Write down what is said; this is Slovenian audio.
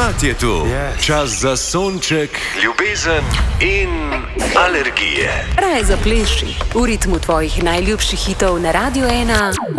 Cajt je tu. Čas za sonček, ljubezen in alergije. Raj zapleši v ritmu tvojih najljubših hitov na Radio 1.